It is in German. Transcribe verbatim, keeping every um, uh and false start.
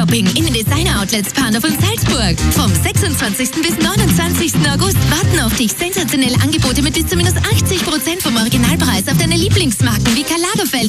Shopping in den Designer-Outlets Panov und Salzburg. Vom sechsundzwanzigsten bis neunundzwanzigsten August warten auf dich sensationelle Angebote mit bis zu minus achtzig Prozent vom Originalpreis auf deine Lieblingsmarken wie Calabria,